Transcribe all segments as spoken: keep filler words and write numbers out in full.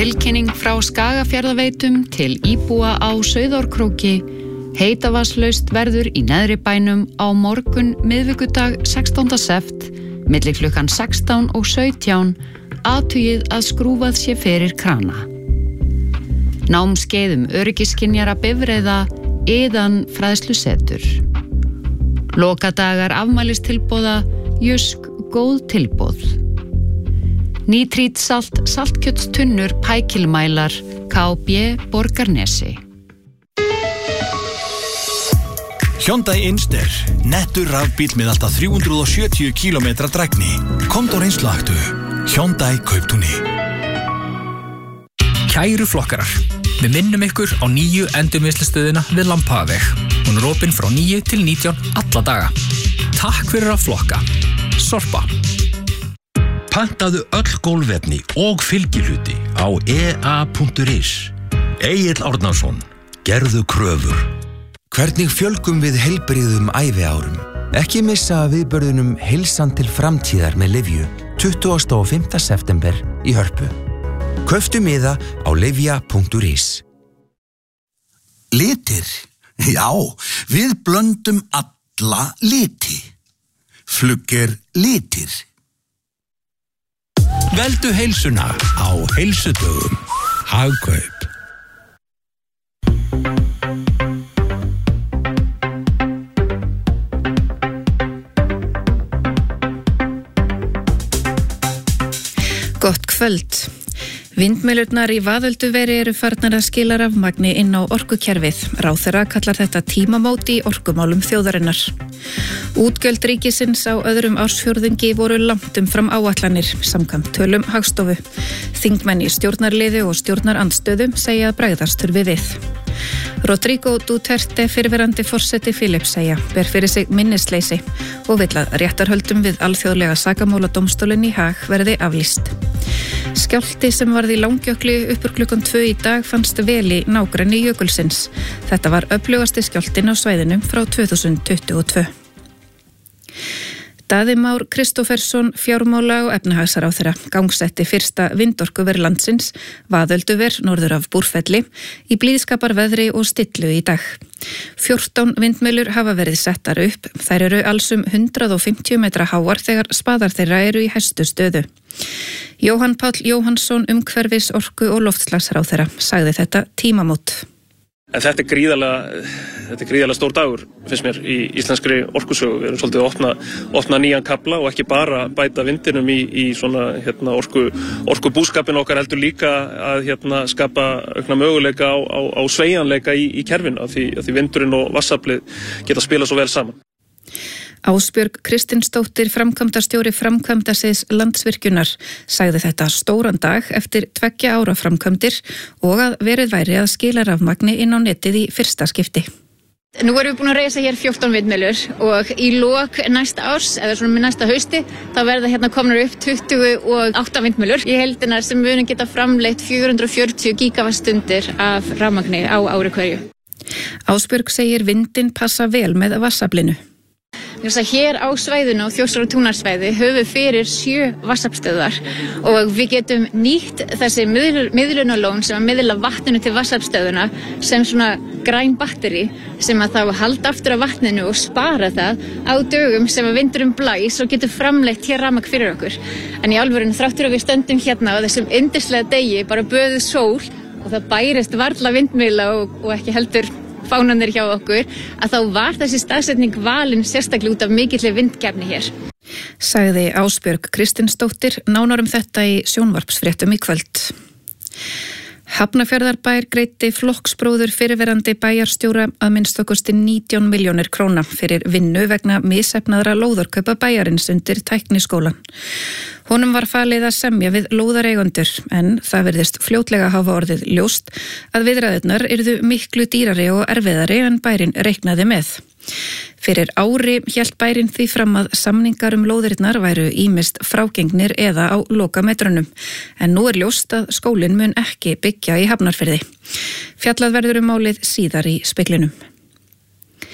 tilkynning frá Skagafjarðaveitum til íbúa á Sauðárkróki. Heitavatnslaust verður í neðri bænum á morgun miðvikudag sextánda sept milli klukkan sextán og sautján athugið að skrúfað sé fyrir krana. Námskeið um öryggisskynjara bifreiða Iðan fræðslusetur. Lokadagar afmælistilboða Jusk góð tilboð. Nítrít-salt saltkjötstunnur pækilmælar K B Borgarnesi. Hyundai Inster, nettur rafbíll með alltaf þrjú hundruð og sjötíu kílómetra drægni. Komdu á reynslahættu. Hyundai Kauptúni. Kæru flokkarar, við minnum ykkur á nýju endurvinnslustöðina við Lampaveg. Hún er opin frá níu til nítján alla daga. Takk fyrir að flokka. Sorpa. Pantaðu öll gólfefni og fylgihluti á e a punktur is. Egill Árnason, gerðu kröfur. Hvernig fjölgum við heilbrigðum æviárum? Ekki missa viðburðunum Heilsan til framtíðar með Lyfju tuttugasta og fimmta september í Hörpu. Kauftu miða á lyfja punktur is. Litir? Já, við blöndum alla liti. Flugger litir. Veldu heilsuna á heilsudögum. Hagkaup. Gott kvöld. Vindmyllurnar í Vaðölduveri eru farnar að skila rafmagni inn á orkukerfið. Ráðherra kallar þetta tímamót í orkumálum þjóðarinnar. Útgjöld ríkisins á öðrum ársfjórðungi voru langt umfram áætlanir, samkvæmt tölum Hagstofu. Þingmenn í stjórnarliði og stjórnarandstöðu segja að bregðast þurfi við. Rodrigo Duterte, fyrrverandi forseti Filippseyja, ber fyrir sig minnisleysi og vill að réttarhöldum við alþjóðlega sakamáladómstólinn í Haag verði aflýst. Skjálfti sem varð í Langjökli uppur klukkan tvö í dag fannst vel í nágrenni jökulsins. Þetta var öflugasti skjálftinn á svæðinu frá tvö þúsund tuttugu og tvö. Daði Már Kristófersson, fjármála- og efnahagsráðherra, gangsetti fyrsta vindorkuver landsins, Vaðölduver, norður af Búrfelli, í blíðskaparveðri og stillu í dag. fjórtán vindmyllur hafa verið settar upp. Þær eru alls um hundrað og fimmtíu metra háar þegar spaðar þeirra eru í hæstu stöðu. Jóhann Páll Jóhannsson, umhverfis, orku og loftslagsráðherra, sagði þetta tímamót. En þetta er gríðarlega, þetta er gríðarlega stór dagur, finnst mér, í íslenskri orkusögu. Við erum svolítið að opna, opna nýjan kafla og ekki bara bæta vindinum í, í svona hérna, orku, orkubúskapin okkar, heldur líka að hérna, skapa aukna möguleika á, á, á sveigjanleika í, í kerfinu, af því, af því vindurinn og vatnsaflið geta spilað svo vel saman. Ásbjörg Kristinsdóttir, framkvæmdastjóri framkvæmdasviðs Landsvirkjunar, sagði þetta stóran dag eftir tveggja ára framkvæmdir og að verið væri að skila rafmagni inn á netið í fyrsta skipti. Nú erum við búin að reisa hér fjórtán vindmyllur og í lok næsta árs, eða svona með næsta hausti, þá verða hérna komnar upp tuttugu og átta vindmyllur í heildina sem munu geta framleitt fjögur hundruð og fjörutíu gígavattstundir af rafmagni á ári hverju. Ásbjörg segir vindinn passa vel með vatnsaflinu. Hér á svæðinu, á Þjórsár- og Túnarsvæði, höfum við fyrir sjö vatnsaflstöðvar og við getum nýtt þessi miðlunarlón sem að miðla vatninu til vatnsaflstöðuna sem svona græn batteri sem að þá halda aftur af vatninu og spara það á dögum sem að vindurinn blæs og getur framleitt hér rafmagn fyrir okkur. En í alvörinu þráttur að við stöndum hérna á þessum yndislega degi, bara böðuð sól og það bærist varla vindmylla og, og ekki heldur fánanir hjá okkur, að þá var þessi staðsetning valin sérstaklega út af mikilli vindgæfni hér. Sagði Ásbjörg Kristinsdóttir, nánar um þetta í sjónvarpsfréttum í kvöld. Hafnarfjarðarbær greiddi flokksbróður fyrrverandi bæjarstjóra að minnstakosti nítján milljónir króna fyrir vinnu vegna misheppnaðra lóðarkaupa bæjarins undir Tækniskólann. Honum var falið að semja við lóðareigendur en það virðist fljótlega hafa orðið ljóst að viðræðurnar yrðu miklu dýrari og erfiðari en bærinn reiknaði með. Fyrir ári hélt bærinn því fram að samningar um lóðirnar væru ýmist frágengnir eða á lokametrunum, en nú er ljóst að skólinn mun ekki byggja í Hafnarfirði. Fjallað verður um málið síðar í speglinum.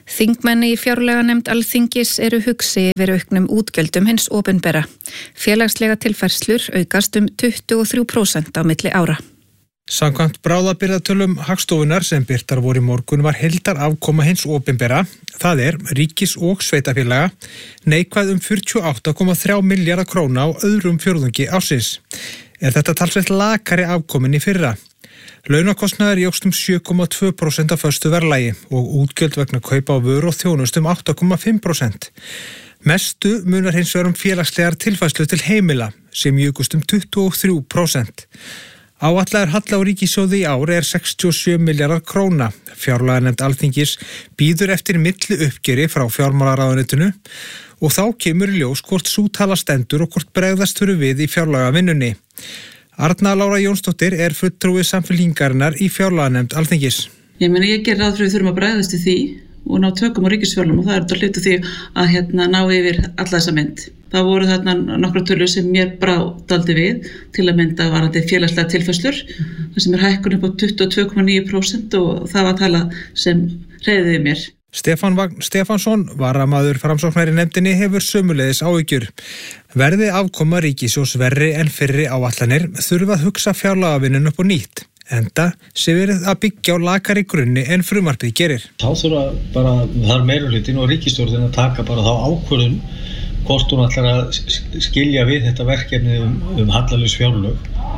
Þingmenni í fjárlaganefnd Alþingis eru hugsi yfir auknum útgjöldum hins opinbera. Félagslega tilfærslur aukast um tuttugu og þrjú prósent á milli ára. Samkvæmt bráðabirgðatölum Hagstofunnar sem birtar voru í morgun var heildar afkoma hins opinbera, það er ríkis- og sveitafélaga, neikvæð um fjörutíu og átta komma þrjá milljarða króna á öðrum fjórðungi ársins. Er þetta talsvert lakari afkomin í fyrra. Launakostnaður jókst um sjö komma tvö prósent af föstu verðlagi og útgjöld vegna kaupa á vöru og þjónustu um átta komma fimm prósent. Mestu munar hins vegar um félagslegar tilfærslu til heimila sem jukust um tuttugu og þrjú prósent. Áætlaður halli á ríkissjóði í ár er sextíu og sjö milljarðar króna. Fjárlaganefnd Alþingis býður eftir milli uppgjöri frá fjármálaráðuneytinu og þá kemur í ljós hvort sú tala stendur og hvort bregðast fyrir við í fjárlagavinnunni. Arna Lára Jónsdóttir er fulltrúi Samfylkingarinnar í fjárlaganefnd Alþingis. Ég meina ég ger ráð fyrir við þurfum að bregðast í því og ná tökum á ríkisfjárlaginu og það er þetta hluti því að hérna ná yfir alla þessa mynd. Það voru þarna nokkra tölur sem mér brá daldi við til að mynda varandi félagslega tilfærslur, það sem er hækkun upp á tuttugu og tvö komma níu prósent og það var tala sem hreyfði mér. Stefán Vagn Stefánsson, varamaður Framsóknar í nefndinni, hefur sömuleiðis áhyggjur. Verði afkoma ríkissjóðs verri en fyrri áætlanir þurfa að hugsa fjárlagavinnun upp á nýtt. Enda sé verið að byggja á lakari grunni en frumvarpið gerir. Þá þurfa bara, það er meirihlutin og ríkisstjórnin að taka bara þá ákvörðun hvort hún ætlar að skilja við þetta verkefni um, um hallalaus fjárlög.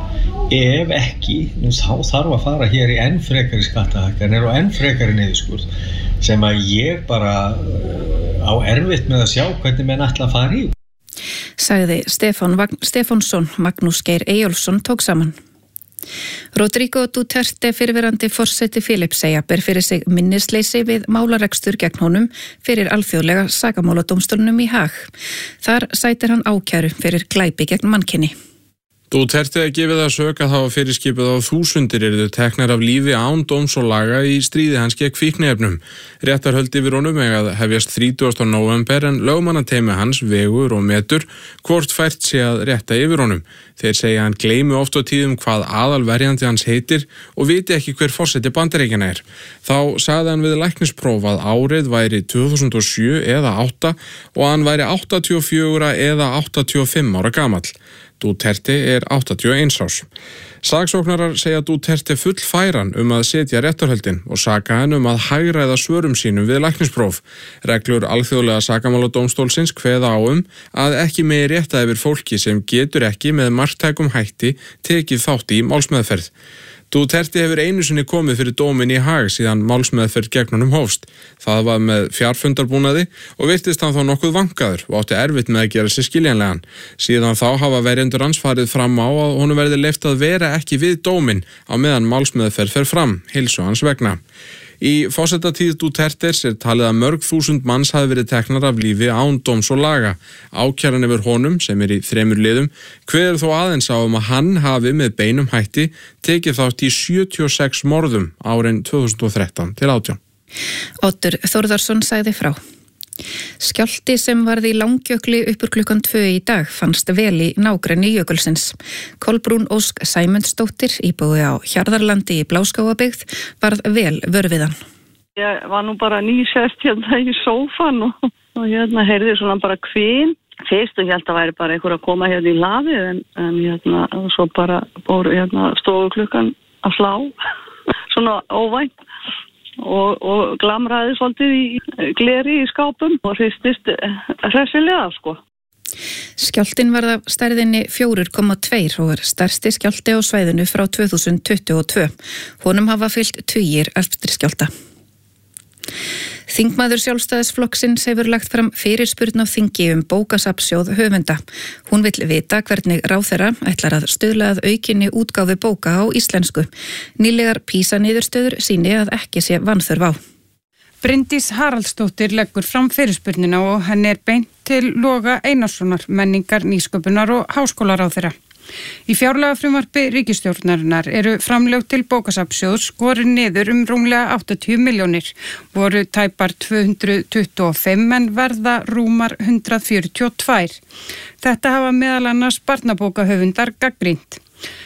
Ef ekki, nú þá þarf að fara hér í enn frekari skattahækkanir og enn frekari niðurskurð sem að ég bara á erfitt með að sjá hvernig menn ætla að fara í. Sagði Stefán Vagn Stefánsson, Magnús Geir Eyjólfsson tók saman. Rodrigo Duterte fyrrverandi forseti Filippseyja ber fyrir sig minnisleysi við málarekstur gegn honum fyrir alþjóðlega sakamáladómstólnum í Haag. Þar sætir hann ákæru fyrir glæpi gegn mannkyni. Duterte að gefið það sök að hafa fyrirskipið á þúsundir yrðu teknar af lífi án dóms og laga í stríði hans gegn fíkniefnum. Réttarhöld yfir honum eiga að hefjast þrítugasta nóvember en lögmannateymi hans vegur og metur hvort fært sé að rétta yfir honum. Þeir segja hann gleymi oft á tíðum hvað aðalverjandi hans heitir og viti ekki hver forseti Bandaríkjanna er. Þá sagði hann við læknispróf að árið væri tvö þúsund og sjö eða átta og hann væri áttatíu og fjögur eða áttatíu og fimm ára gamall. Duterte er áttatíu og eins árs. Saksóknarar segja Duterte full færan um að setja réttarhöldin og saka hann um að hagræða svörum sínum við læknispróf. Reglur alþjóðlega sakamáladómstólsins kveða á um að ekki megi rétta yfir fólki sem getur ekki með marktækum hætti tekið þátt í málsmeðferð. Duterte hefur einu sinni komið fyrir dómin í Haag síðan málsmeðferð gegn honum hófst. Það var með fjarfundarbúnaði og virtist hann þá nokkuð vankaður og átti erfitt með að gera sér skiljanlegan. Síðan þá hafa verjendur hans farið fram á að honum verði leyft að vera ekki við dómin á meðan málsmeðferð fer fram, heilsu hans vegna. Í forsetatíð Dutertes er talið að mörg þúsund manns hafi verið teknar af lífi án dóms og laga. Ákæran yfir honum, sem er í þremur liðum, kveður þó aðeins á um að hann hafi með beinum hætti tekið þátt í sjötíu og sex morðum árin tvö þúsund og þrettán til átján. Oddur Þórðarsson sagði frá. Skjálfti sem varð í Langjökli uppur klukkan tvö í dag fannst vel í nágrenni jökulsins. Kolbrún Ósk Sæmundsdóttir, íbúi á Hjarðarlandi í Bláskáabyggð, varð vel vör við hann. Ég var nú bara nýsest hérna í sófan og, og hérna heyrði svona bara kvin. Fyrst og ég held að væri bara einhver að koma hérna í lafi en, en hérna svo bara bóru hérna stofu klukkan að slá. Svona óvænt. Og, og glamraði svolítið í gleri í skápum og hristist hressilega sko. Skjálftin varð af stærðinni fjögur komma tvö og er stærsti skjálfti á svæðinu frá tvö þúsund tuttugu og tvö. Honum hafa fylgt tugir eftir skjálfta. Þingmaður Sjálfstæðisflokksins hefur lagt fram fyrirspurn á þingi um bókasafnssjóð höfunda. Hún vill vita hvernig ráðherra ætlar að stuðla að aukinni útgáfu bóka á íslensku. Nýlegar PISA-niðurstöður sýni að ekki sé vanþörf á. Bryndís Haraldsdóttir leggur fram fyrirspurnina og henni er beint til Loga Einarssonar, menningar, nýsköpunar og háskólaráðherra. Í fjárlagafrumvarpi ríkisstjórnarinnar eru framlög til bókasafnssjóðs skorin niður um rúmlega áttatíu milljónir, voru tæpar tvö hundruð tuttugu og fimm en verða rúmar hundrað fjörutíu og tvö. Þetta hafa meðal annars barnabókahöfundar gagnrýnt.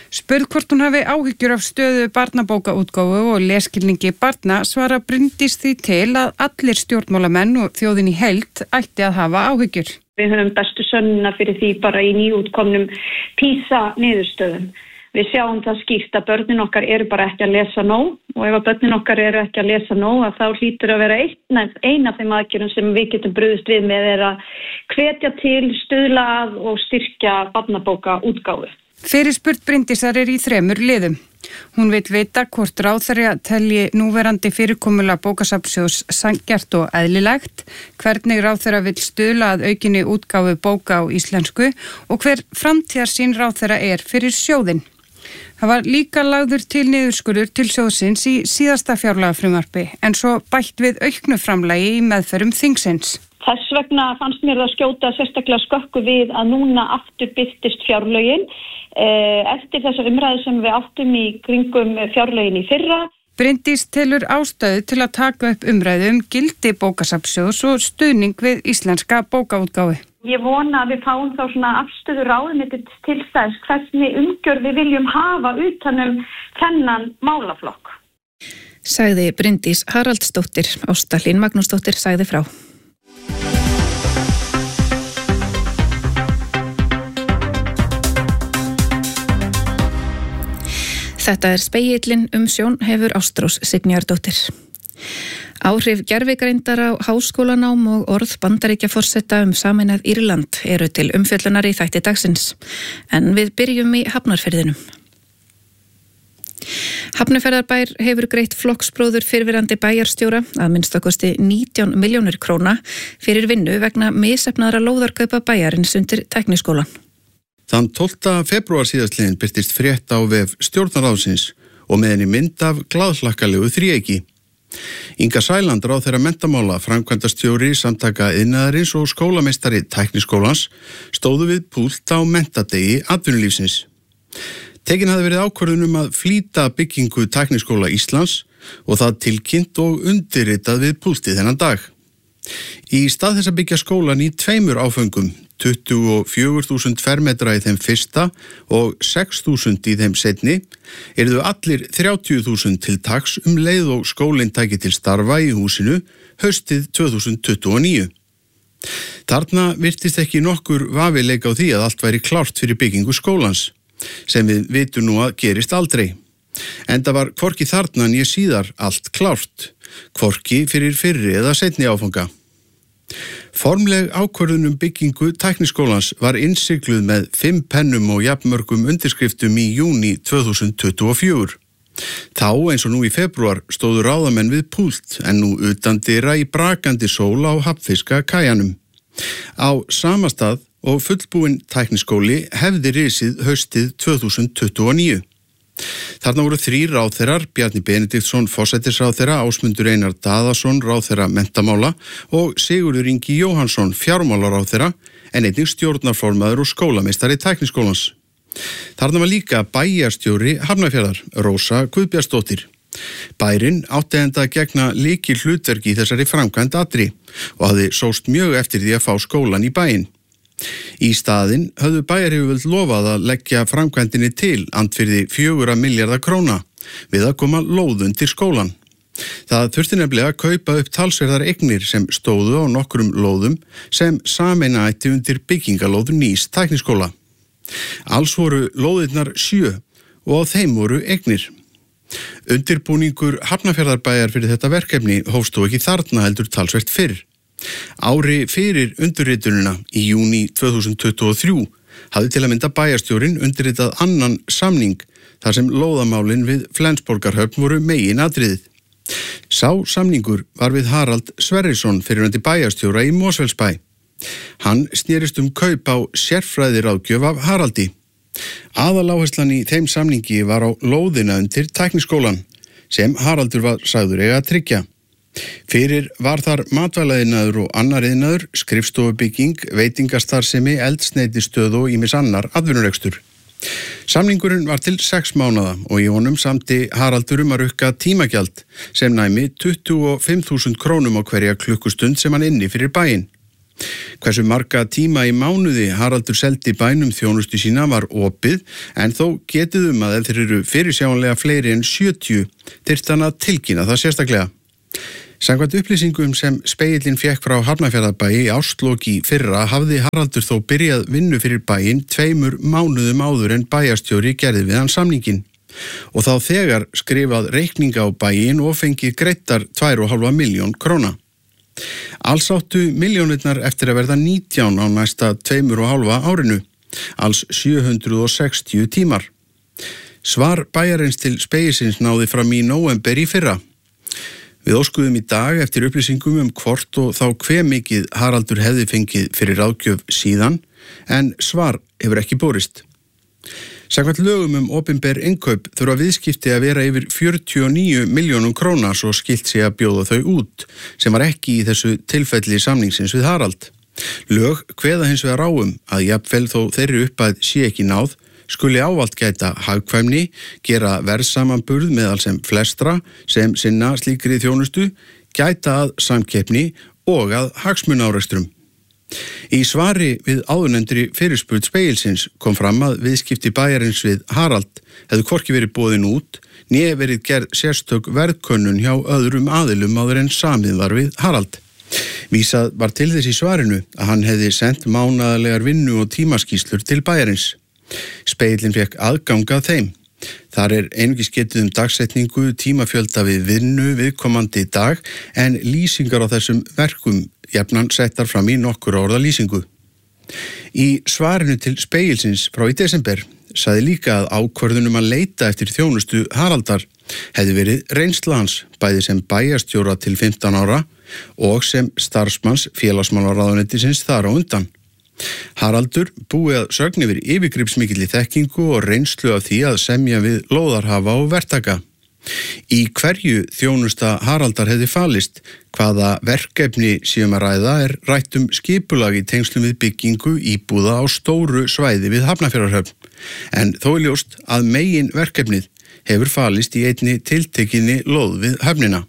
Spurð hvort hún hafi áhyggjur af stöðu barnabókaútgáfu og leskilningi barna svara Bryndís því til að allir stjórnmálamenn og þjóðin í heild ætti að hafa áhyggjur. Við höfum bestu sönnuna fyrir því bara í nýútkomnum PISA niðurstöðum. Við sjáum það skýrt að börnin okkar eru bara ekki að lesa nóg og ef að börnin okkar eru ekki að lesa nóg að þá hlýtur að vera einn, einn af þeim aðgerðum sem við getum brugðist við með er að hvetja til, stuðla að og styrkja barnabókaútgáfu. Fyrirspurn Bryndísar er í þremur liðum. Hún vil vita hvort ráðherra telji núverandi fyrirkomulag bókasafnssjóðs sanngjarnt og eðlilegt, hvernig ráðherra vil stuðla að aukinni útgáfu bóka á íslensku og hver framtíðarsýn ráðherra er fyrir sjóðinn. Það var líka lagður til niðurskurður til sjóðsins í síðasta fjárlagafrumvarpi en svo bætt við auknu framlagi í meðferðum þingsins. Þess vegna fannst mér það skjóta sérstaklega skökku við að núna aftur birtist fjárlögin eftir þessar umræðu sem við áttum í kringum fjárlögin í fyrra. Bryndís telur ástæðu til að taka upp umræðu um gildi bókasafnssjóðs og stuðning við íslenska bókaútgáfu. Ég vona að við fáum þá svona afstöðu ráðuneytis til þess hvernig umgjörð við viljum hafa utanum þennan málaflokk. Sagði Bryndís Haraldsdóttir, Ásta Hlín Magnúsdóttir sagði frá. Þetta er Spegillinn, umsjón hefur Ástrós Signýjardóttir. Áhrif gervigreindar á háskólanám og orð Bandaríkjaforseta um sameinað Írland eru til umfjöllunar í þætti dagsins. En við byrjum í Hafnarfirðinum. Hafnarfjarðarbær hefur greitt flokksbróður fyrrverandi bæjarstjóra að minnstakosti nítján milljónir króna fyrir vinnu vegna misheppnaðra lóðarkaupa bæjarins undir Tækniskólann. Þann tólfta febrúar síðastliðinn birtist frétt á vef stjórnarráðsins og með henni mynd af glaðhlakkalegu þríeyki. Inga Sæland, ráðherra menntamála, framkvæmdastjóri samtaka iðnaðarins og skólameistari Tækniskólans stóðu við púlt á mentadegi atvinnulífsins. Tekin hafði verið ákvörðun um að flýta byggingu Tækniskóla Íslands og það tilkynnt og undirritað við púltið þennan dag. Í stað þess að byggja skólan í tveimur áföngum, tuttugu og fjögur þúsund fermetra í þeim fyrsta og sex þúsund í þeim seinni, yrðu allir þrjátíu þúsund til taks um leið og skólinn tæki til starfa í húsinu haustið tvö þúsund tuttugu og níu. Þarna virtist ekki nokkur vafi leik á því að allt væri klárt fyrir byggingu skólans, sem við vitum nú að gerist aldrei. Enda var hvorki þarna né síðar allt klárt, hvorki fyrir fyrri eða seinni áfanga. Formleg ákvörðun um byggingu Tækniskólans var innsigluð með fimm pennum og jafnmörgum undirskriftum í júní tvö þúsund tuttugu og fjögur. Þá, eins og nú í febrúar, stóðu ráðamenn við púlt en nú utandyra í brakandi sól á Hafnfirska kajanum. Á sama stað og fullbúinn Tækniskóli hefði risið haustið tvö þúsund tuttugu og níu. Þarna voru þrír ráðherrar, Bjarni Benediktsson forsætisráðherra, Ásmundur Einar Daðason ráðherra menntamála og Sigurður Ingi Jóhannsson fjármálaráðherra en einnig stjórnarformaður og skólameistari Tækniskólans. Þarna var líka bæjarstjóri Hafnarfjarðar, Rósa Guðbjartsdóttir. Bærinn átti enda að gegna lykil hlutverki í þessari framkvæmd allri og hafði sóst mjög eftir því að fá skólan í bæinn. Í staðinn höfðu bæjaryfirvöld lofað að leggja framkvæmdinni til andvirði fjögurra milljarða króna við að koma lóð undir skólan. Það þurfti nefnilega að kaupa upp talsverðar eignir sem stóðu á nokkrum lóðum sem sameina ætti undir byggingalóð nýs Tækniskóla. Alls voru lóðirnar sjö og á þeim voru eignir. Undirbúningur Hafnarfjarðarbæjar fyrir þetta verkefni hófst þó ekki þarna heldur talsvert fyrr. Ári fyrir undirritunina í júní tvö þúsund tuttugu og þrjú hafði til að mynda bæjarstjórinn undirritað annan samning þar sem lóðamálin við Flensborgarhöfn voru megin atriðið. Sá samningur var við Harald Sverrisson fyrrverandi bæjarstjóra í Mosfellsbæ. Hann snerist um kaup á sérfræðiráðgjöf af Haraldi. Aðaláherslan í þeim samningi var á lóðina undir Tækniskólan sem Haraldur var sagður eiga að tryggja. Fyrir var þar matvælaðinaður og annar iðnaður, skrifstofubygging, veitingastarfsemi, eldsneytistöð og ýmis annar atvinnurekstur. Samningurinn var til sex mánaða og í honum samdi Haraldur um að rukka tímagjald sem næmi tuttugu og fimm þúsund krónum á hverja klukkustund sem hann inni fyrir bæinn. Hversu marga tíma í mánuði Haraldur seldi bænum þjónustu sína var opið, en þó getið um að ef þeir eru fyrirsjáanlega fleiri en sjötíu, þyrfti hann að tilkynna það sérstaklega. Samkvæmt upplýsingum sem Spegillinn fékk frá Hafnarfjarðarbæi í árslok í fyrra hafði Haraldur þó byrjað vinnu fyrir bæinn tveimur mánuðum áður en bæjarstjóri gerði við hann samninginn og þá þegar skrifað reikninga á bæinn og fengið greiddar tvær og hálfa milljón króna. Alls áttu milljónirnar eftir að verða nítján á næsta tveimur og hálfa árinu, alls sjö hundruð og sextíu tímar. Svar bæjarins til Spegilsins náði fram í nóvember í fyrra. Við óskuðum í dag eftir upplýsingum um hvort og þá hve mikið Haraldur hefði fengið fyrir ráðgjöf síðan, en svar hefur ekki borist. Samkvæmt lögum um opinber innkaup þurfa viðskipti að vera yfir fjörutíu og níu milljónum króna svo skilt sé að bjóða þau út, sem var ekki í þessu tilfelli samningsins við Harald. Lög kveða hins vegar á um að jafnvel þó þeirri uppæð sé ekki náð, skuli ávallt gæta hagkvæmni, gera verðsamanburð meðal sem flestra sem sinna slíkri þjónustu, gæta að samkeppni og að hagsmunaárekstrum. Í svari við áðurnefndri fyrirspurn Spegilsins kom fram að viðskipti bæjarins við Harald hefðu hvorki verið boðin út, né verið gerð sérstök verðkönnun hjá öðrum aðilum áður en samið var við Harald. Vísað var til þess í svarinu að hann hefði sent mánaðarlegar vinnu og tímaskýslur til bæjarins. Spegillinn fékk aðgang að þeim. Þar er einungis getið um dagsetningu, tímafjölda við vinnu viðkomandi dag en lýsingar á þessum verkum jafnan settar fram í nokkur orða lýsingu. Í svarinu til Spegilsins frá í desember sagði líka að ákvörðunum að leita eftir þjónustu Haraldar hefði verið reynsla hans, bæði sem bæjarstjóra til fimmtán ára og sem starfsmanns félagsmálaráðuneytisins þar á undan. Haraldur búið að sögn yfir yfirgripsmikilli þekkingu og reynslu af því að semja við lóðarhafa og verktaka. Í hverju þjónusta Haraldar hefði falist, hvaða verkefni séum að ræða er rætt um skipulag í tengslum við byggingu íbúða á stóru svæði við Hafnarfjarðarhöfn, en þó er ljóst að megin verkefnið hefur falist í einni tiltekinni lóð við höfnina.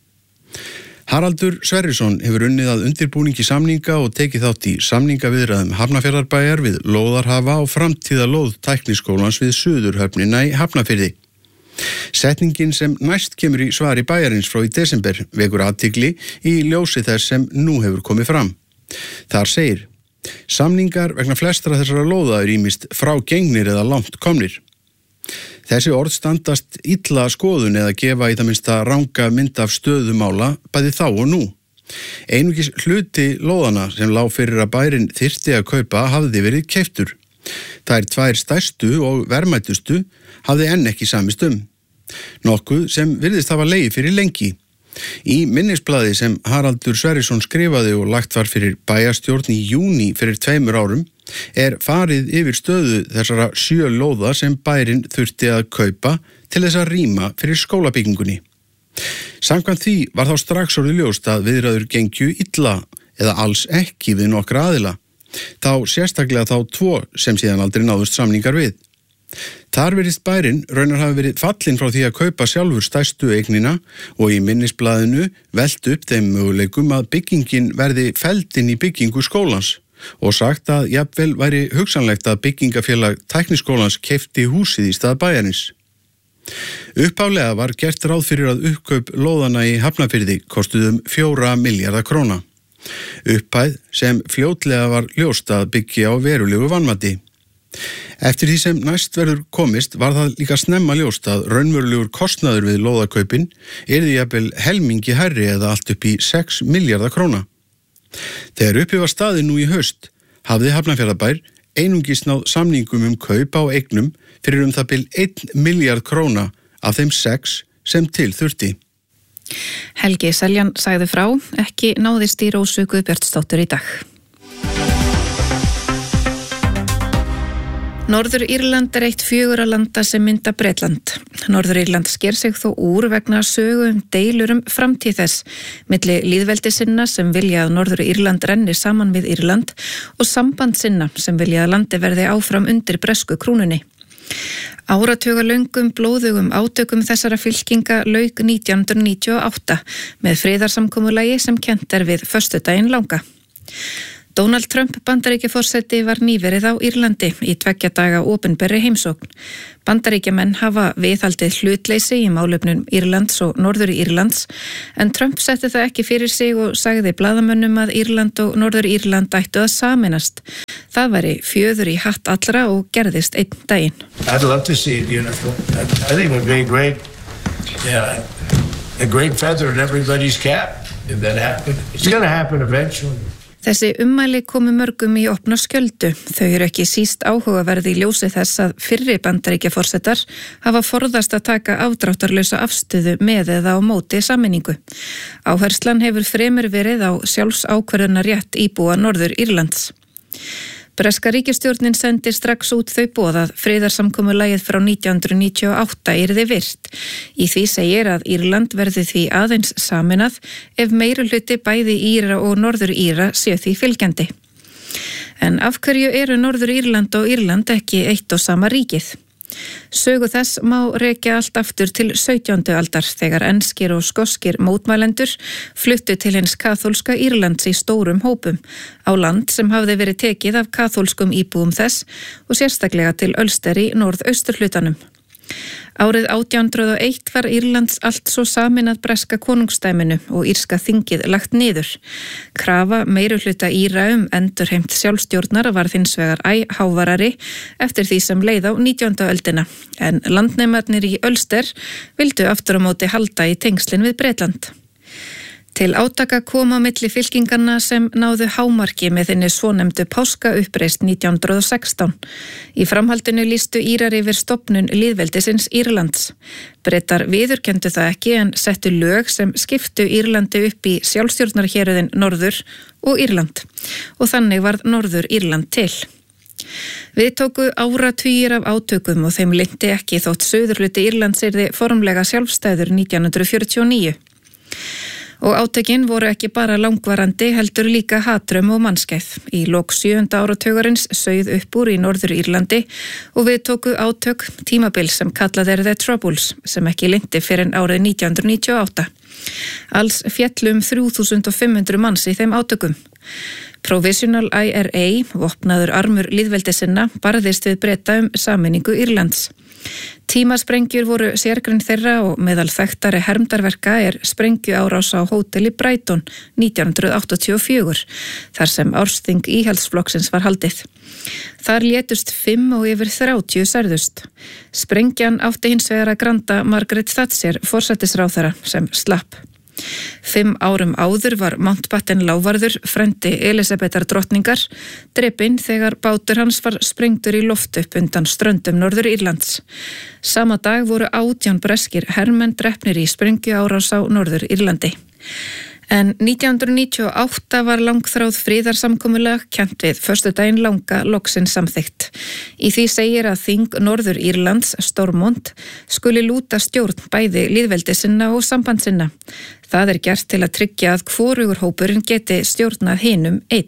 Haraldur Sverrisson hefur unnið að undirbúningi samninga og tekið þátt í samningaviðræðum Hafnarfjarðarbæjar við lóðarhafa og framtíða lóð tækniskólans við Suðurhöfnina í Hafnarfirði. Setningin sem næst kemur í svari bæjarins frá í desember vekur athygli í ljósi þess sem nú hefur komið fram. Þar segir: samningar vegna flestra þessara lóða eru ýmist frágengnir eða langt komnir. Þessi orð standast illa skoðun eða gefa í það minnsta ranga mynd af stöðumála bæði þá og nú. Einungis hluti lóðana sem lá fyrir að bærin þyrfti að kaupa hafði verið keyptur. Þær tvær stærstu og verðmætustu hafði enn ekki samist um. Nokkuð sem virðist hafa legið fyrir lengi. Í minnisblaði sem Haraldur Sverrisson skrifaði og lagt var fyrir bæjarstjórn í júní fyrir tveimur árum er farið yfir stöðu þessara sjö lóða sem bærin þurfti að kaupa til þess að rýma fyrir skólabyggingunni. Samkvæmt því var þá strax orðið ljóst að viðræður gengju illa eða alls ekki við nokkra aðila, þá sérstaklega þá tvo sem síðan aldrei náðust samningar við. Þar virðist bærin raunar hafi verið fallinn frá því að kaupa sjálfur stærstu eignina og í minnisblaðinu velt upp þeim möguleikum að byggingin verði felld inn í byggingu skólans og sagt að jafnvel væri hugsanlegt að byggingafélag tækniskólans keypti húsið í stað bæjarins. Upphaflega var gert ráð fyrir að uppkaup lóðana í Hafnarfirði kostuðum fjóra milljarða króna. Upphæð sem fljótlega var ljóst að byggja á verulegu vanmati. Eftir því sem næst verður komist var það líka snemma ljóst að raunverulegur kostnaður við lóðakaupin yrði jafnvel helmingi hærri eða allt upp í sex milljarða króna. Þegar uppi var staðið nú í haust hafði Hafnarfjarðarbær einungis náð samningum um kaup á eignum fyrir um það bil einn milljarð króna af þeim sex sem til þurfti. Helgi Seljan sagði frá, ekki náðist í Rósu Guðbjartsdóttur í dag. Norður Írland er eitt fjögurra landa sem mynda Bretland. Norður Írland sker sig þó úr vegna sögu um deilur um framtíð þess, milli lýðveldisinna sem vilja að Norður Írland renni saman við Írland og sambandsinna sem vilja að landi verði áfram undir bresku krúnunni. Áratugalöngum blóðugum átökum þessara fylkinga lauk nítján hundruð níutíu og átta með friðarsamkomulagi sem kennt er við föstudaginn langa. Donald Trump Bandaríkjaforseti var nýverið á Írlandi í tveggja daga opinberri heimsókn. Bandaríkjamenn hafa viðhaldið hlutleysi í málefnum Írlands og Norður Írlands en Trump setti það ekki fyrir sig og sagði blaðamönnum að Írland og Norður Írland ættu að sameinast. Það væri fjöður í hatt allra og gerðist einn daginn. I'd love to see it uniform. I think it would be great, yeah, a great feather in everybody's cap if that happened. It's going to happen eventually. Þessi ummæli komu mörgum í opna skjöldu. Þau eru ekki síst áhugaverði í ljósi þess að fyrri Bandaríkjaforsetar hafa forðast að taka afdráttarlausa afstöðu með eða á móti sameiningu. Áherslan hefur fremur verið á sjálfsákvörðunarrétt íbúa Norður Írlands. Breska ríkisstjórnin sendi strax út þau boð að friðarsamkomulagið frá nítján hundruð níutíu og átta yrði virt. Í því segir að Írland verði því aðeins sameinað ef meirihluti bæði Íra og Norður Íra séu því fylgjandi. En af hverju eru Norður Írland og Írland ekki eitt og sama ríkið? Sögu þess má rekja allt aftur til sautjándu aldar þegar enskir og skoskir mótmælendur fluttu til hins kaþólska Írlands í stórum hópum á land sem hafði verið tekið af kaþólskum íbúum þess og sérstaklega til Ulster í norðausturhlutanum. Árið átján hundruð og eitt var Írlands allt svo sameinað breska konungsdæminu og írska þingið lagt niður. Krafa meirihluta Íra um endurheimt sjálfstjórnar var hins vegar æ hávarari eftir því sem leið á nítjándu öldina, en landnemarnir í Ulster vildu aftur á móti halda í tengslin við Bretland. Til átaka kom á milli fylkinganna sem náðu hámarki með þinni svonefndu páskauppreisn nítján hundruð og sextán. Í framhaldinu lýstu Írar yfir stofnun lýðveldisins Írlands. Bretar viðurkenndu það ekki en settu lög sem skiptu Írlandi upp í sjálfstjórnarhéruðin Norður og Írland og þannig varð Norður Írland til. Við tóku áratugir af átökum og þeim linnti ekki þótt suðurhluti Írlands yrði formlega sjálfstæður nítján hundruð fjörutíu og níu. Og átökin voru ekki bara langvarandi heldur líka hatrömm og mannskæð. Í lok sjöunda áratugarins sauð upp úr í Norður Írlandi og við tóku átök tímabil sem kallað er The Troubles sem ekki linnti fyrir en árið nítján hundruð níutíu og átta. Alls féllu um þrjú þúsund og fimm hundruð manns í þeim átökum. Provisional I R A, vopnaður armur lýðveldisinna, barðist við Breta um sameiningu Írlands. Tímasprengjur voru sérgrunn þeirra og meðal þekktari hermdarverka er sprengjuárás á hóteli Brighton nítján hundruð áttatíu og fjögur, þar sem ársþing íhaldsflokksins var haldið. Þar létust fimm og yfir þrjátíu særðust. Sprengjan átti hins vegar að granda Margaret Thatcher, forsætisráðherra, sem slapp. Fimm árum áður var Mountbatten lávarður, frendi Elisabetar drottningar, drepinn þegar bátur hans var sprengtur í loft upp undan ströndum Norður Írlands. Sama dag voru átján breskir hermenn drepnir í sprengjuárás á Norður Írlandi. En nítján hundruð níutíu og átta var langþráð friðarsamkomulag kennt við föstudaginn langa loksins samþykkt. Í því segir að þing Norður Írlands, Stormont, skuli lúta stjórn bæði lýðveldisinna og sambandssinna. Það er gert til að tryggja að hvorugur hópurinn geti stjórnað hinum einn.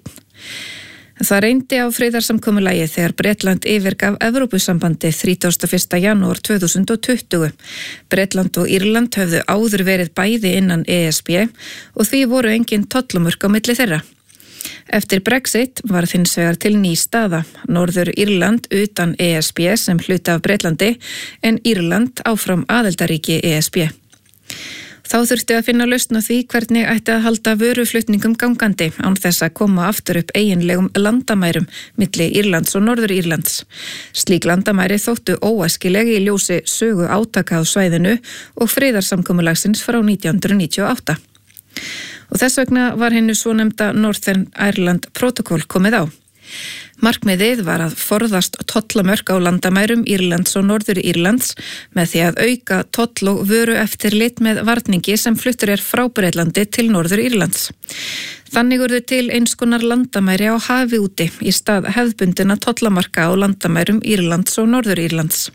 Það reyndi á friðarsamkomulagi þegar Bretland yfirgaf Evrópusambandi þrítugasta og fyrsta janúar tvö þúsund og tuttugu. Bretland og Írland höfðu áður verið bæði innan E S B og því voru engin tollumörk á milli þeirra. Eftir Brexit var hins vegar til ný staða, Norður Írland utan E S B sem hluti af Bretlandi en Írland áfram aðildarríki E S B. Þá þurfti að finna lausn á því hvernig ætti að halda vöruflutningum gangandi án þess að koma aftur upp eiginlegum landamærum milli Írlands og Norður Írlands. Slík landamæri þóttu óæskilegi í ljósi sögu átaka á svæðinu og friðarsamkomulagsins frá nítján hundruð níutíu og átta. Og þess vegna var hinnu svonefnda Northern Ireland Protocol komið á. Markmiðið var að forðast tollamörk á landamærum Írlands og Norður Írlands með því að auka toll og vöru eftirlit með varningi sem fluttur er frá Bretlandi til Norður Írlands. Þannig urðu til eins konar landamæri á hafi úti í stað hefðbundina tollamarka á landamærum Írlands og Norður Írlands.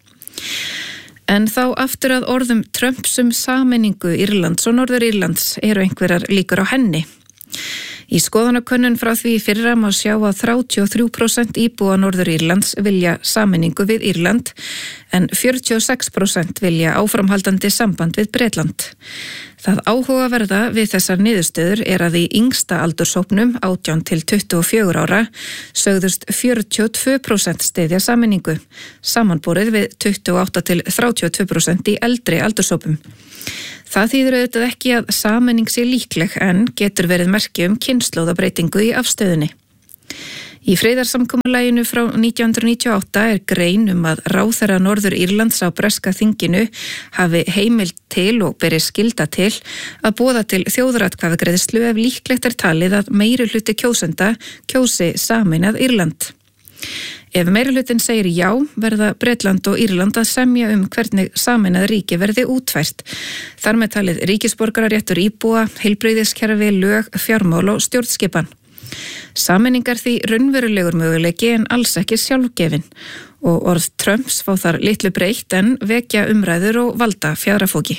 En þá aftur að orðum Trumps um sameiningu Írlands og Norður Írlands eru einhverjar líkur á henni. Í skoðanakönnun frá því fyrra má sjá að þrjátíu og þrjú prósent íbúa Norður Írlands vilja sameiningu við Írland en fjörutíu og sex prósent vilja áframhaldandi samband við Bretland. Það áhugaverða við þessar niðurstöður er að í yngsta aldurshópnum átján til tuttugu og fjögurra ára sögðust fjörutíu og tvö prósent styðja sameiningu, samanborið við tuttugu og átta til þrjátíu og tvö prósent í eldri aldurshópum. Það þýðir auðvitað ekki að sameining sé líkleg en getur verið merki um kynslóðabreytingu í afstöðunni. Í friðarsamkomulaginu frá nítján hundruð níutíu og átta er grein um að ráðherra Norður Írlands á breska þinginu hafi heimild til og beri skylda til að boða til þjóðaratkvæðagreiðslu ef líklegt er talið að meirihluti kjósenda kjósi sameinað Írland. Ef meirihlutin segir já, verða Bretland og Írland að semja um hvernig sameinað ríki verði útfært. Þar með talið ríkisborgararéttur íbúa, heilbrigðiskerfi, lög, fjármál og stjórnskipan. Sameiningar því raunverulegur möguleiki en alls ekki sjálfgefin og orð Trumps fá þar litlu breytt en vekja umræður og valda fjaðrafóki.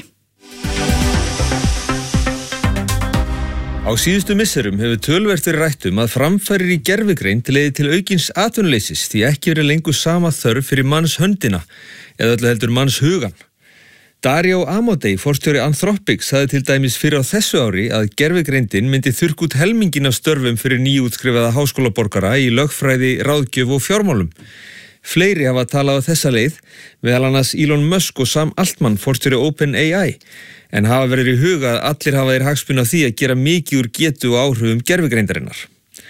Á síðustu misserum hefur töluvert verið rætt um að framfarir í gervigreind leiði til aukins atvinnuleysis því ekki verið lengur sama þörf fyrir manns höndina eða öllu heldur manns hugan. Dario Amodei, forstjóri Anthropic, sagði til dæmis fyrir á þessu ári að gervigreindin myndi þurrka út helmingin af störfum fyrir nýútskrifaða háskólaborgara í lögfræði, ráðgjöf og fjármálum. Fleiri hafa talað á þessa leið, meðal annars Elon Musk og Sam Altman, forstjóri OpenAI, en hafa verið í huga að allir hafa þeir hagsmuna því að gera mikið úr getu og áhrifum gervigreindarinnar.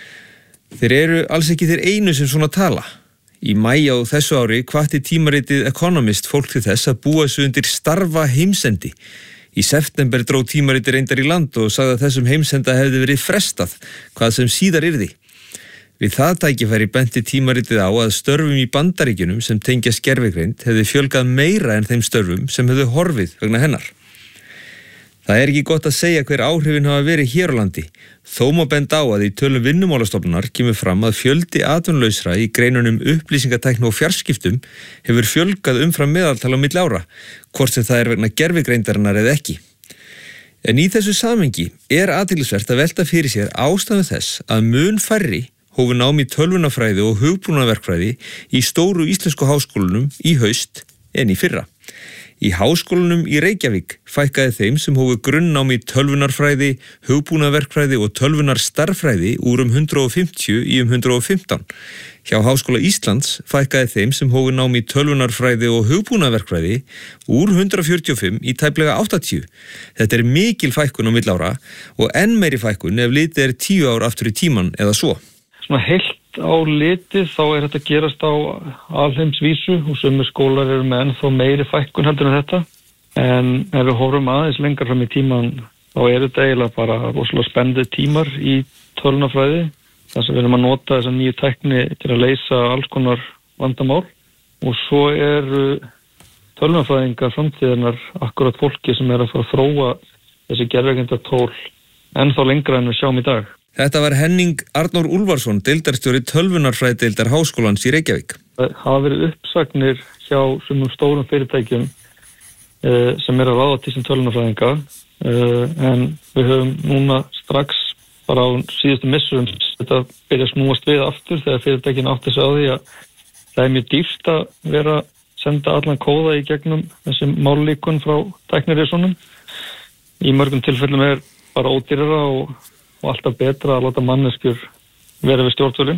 Þeir eru alls ekki þeir einu sem svona tala. Í maí á þessu ári hvatti tímaritið Economist fólk til þess að búa sig undir starfa heimsendi. Í september dró tímaritið reyndar í land og sagði að þessum heimsenda hefði verið frestað, hvað sem síðar yrði. Við það tækifæri benti tímaritið á að störfum í Bandaríkjunum sem tengjast gervigreind hefði fjölgað meira en þeim störfum sem hefði horfið vegna hennar. Það er ekki gott að segja hver áhrifin hafa verið hér á landi. Þó má benda á að í tölum Vinnumálastofnunar kemur fram að fjöldi atvinnulausra í greinunum upplýsingatækni og fjarskiptum hefur fjölgað umfram meðaltal á milli ára, hvort sem það er vegna gervigreindarinnar eða ekki. En í þessu samhengi er athyglisvert að velta fyrir sér ástæðu þess að mun færri hófu nám í tölvunarfræði og hugbúnaðarverkfræði í stóru íslensku háskólunum í haust en í fyrra. Í háskólanum í Reykjavík fækkaði þeim sem hófu grunnnám í tölvunarfræði, hugbúnaðarverkfræði og tölvunarstarffræði úr um hundrað og fimmtíu í um hundrað og fimmtán. Hjá Háskóla Íslands fækkaði þeim sem hófu nám í tölvunarfræði og hugbúnaðarverkfræði úr hundrað fjörutíu og fimm í tæplega áttatíu. Þetta er mikil fækkun á milli ára og enn meiri fækkun ef litið er tíu ár aftur í tíman eða svo. Svona heilt á litið þá er þetta gerast á alheimsvísu og sumir skólar eru með ennþá meiri fækkun heldur en þetta. En ef við horfum aðeins lengar fram í tíman þá er þetta eiginlega bara rosalega spennandi tímar í tölvunarfræði. Þess að við erum að nota þessa nýju tækni til að leysa alls konar vandamál og svo eru tölvunarfræðingar framtíðarnar akkurat fólki sem er að fara að þróa þessi gervigreindartól ennþá lengra en við sjáum í dag. Þetta var Henning Arnór Úlfarsson, deildarstjóri tölvunarfræðideildar Háskólans í Reykjavík. Það hafa verið uppsagnir hjá sumum stórum fyrirtækjum eh, sem er að ráða til sem tölvunarfræðinga eh, en við höfum núna strax bara á síðustu missurum þetta byrja að snúast við aftur þegar fyrirtækin átti sig á því að það er mjög dýrt að vera að senda allan kóða í gegnum þessi mállíkun frá tæknirísunum. Í mörgum tilfellum er bara ódýrara og og alltaf betra að láta manneskjur vera við stjórnvölinn.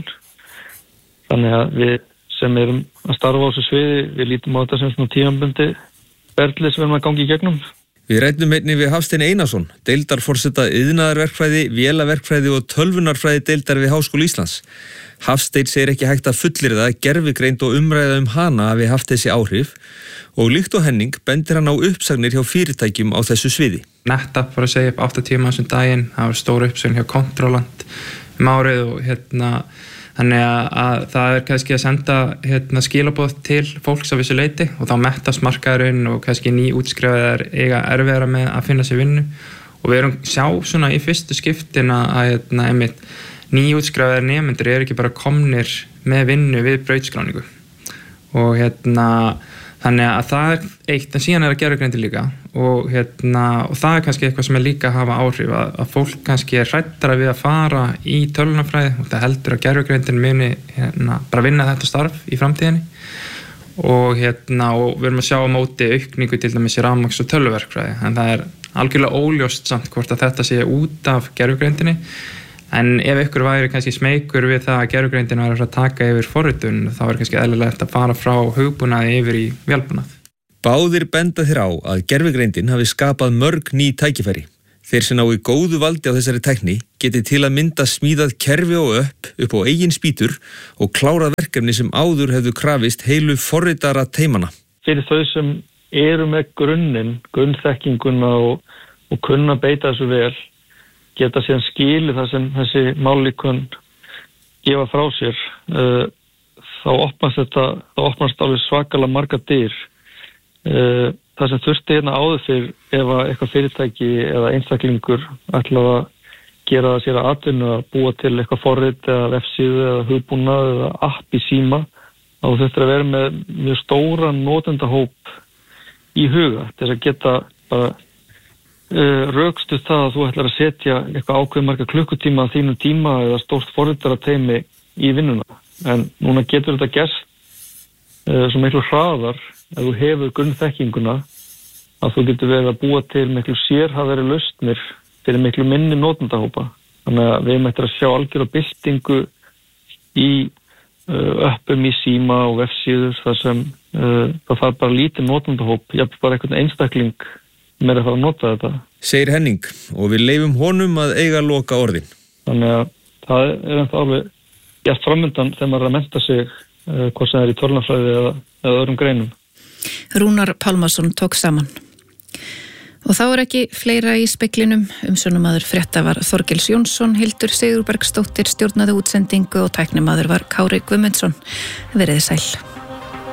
Þannig að við sem erum að starfa á þessu sviði, við lítum á þetta sem svona tímabundi ferli sem við erum að gangi í gegnum. Við ræddum einnig við Hafstein Einarsson, deildarforseta iðnaðarverkfræði, vélaverkfræði og tölvunarfræði deildar við Háskóla Íslands. Hafstein segir ekki hægt að fullyrða að gervigreind og umræða um hana hafi haft þessi áhrif og líkt og Henning bendir hann á uppsagnir hjá fyrirtækjum á þessu sviði. NetApp var að segja upp áttatíu manns um daginn, það var stór uppsögn hjá Controlant um árið og hérna þannig að, að það er kannski að senda hérna, skilaboð til fólks á vissu leiti og þá mettast markaðurinn og kannski nýútskrifaðar eiga erfiðara með að finna sér vinnu og við erum sjá svona í fyrstu skiptin að hérna, einmitt nýútskrifaðar nemendur eru ekki bara komnir með vinnu við brautskráningu og hérna þannig að það er eitt, en síðan er að gervigreindin líka og, hérna, og það er kannski eitthvað sem er líka að hafa áhrif að, að fólk kannski er hræddara við að fara í tölvunarfræði og það heldur að gervigreindin muni hérna, bara vinna þetta starf í framtíðinni og, hérna, og við erum að sjá á móti aukningu til dæmis í rafmagns- og tölvuverkfræði. En það er algjörlega óljóst samt hvort að þetta sé út af gervigreindinni. En ef ykkur væri kannski smeykur við það að gervigreindin væri að taka yfir forritun, þá er kannski eðlilegt að fara frá hugbúnaði yfir í vélbúnað. Báðir benda þér á að gervigreindin hafi skapað mörg ný tækifæri. Þeir sem ná í góðu valdi á þessari tækni geti til að mynda smíðað kerfi og upp upp á eigin spýtur og klárað verkefni sem áður hefðu krafist heilu forritara teimana. Fyrir þau sem eru með grunninn, grunnþekkinguna og, og kunna beita þessu vel, geta síðan skilið það sem þessi mállíkun gefa frá sér, uh, þá opnast þetta, þá opnast alveg svakalega marga dyr. Uh, það sem þurfti hérna áður fyrir ef að eitthvað fyrirtæki eða einstaklingur ætlaði að gera það sér að atvinnu að búa til eitthvað forrit eða vefsíðu eða hugbúnað eða app í síma, þá þurfti að vera með mjög stóran notendahóp í huga til að geta bara uh, rökstu það að þú ætlar að setja eitthvað ákveð marga klukkutíma á þínu tíma eða stórt forritarateymi í vinnuna. En núna getur þetta gerst uh, svo miklu hraðar ef þú hefur grunnþekkinguna að þú getur verið að búa til miklu sérhæfðari lausnir fyrir miklu minni notendahópa. Þannig að við mættum að sjá algjörða byltingu í uh, appum í síma og vefsíður þar sem uh, það þarf bara lítið notendahóp, jafnvel bara einhvern einstakling með að fara að nota þetta. Segir Henning og við leifum honum að eiga loka orðin. Þannig að það er ennþá alveg gert framöndan þegar maður er að mennta sig uh, hvort sem er í tölvunarfræði eða, eða öðrum greinum. Rúnar Pálmason tók saman. Og þá er ekki fleira í speklinum. Umsjónamaður frétta var Þorgils Jónsson, Hildur Sigurbergsdóttir stjórnaði útsendingu og tæknimaður var Kári Guðmundsson. Veriði sæl.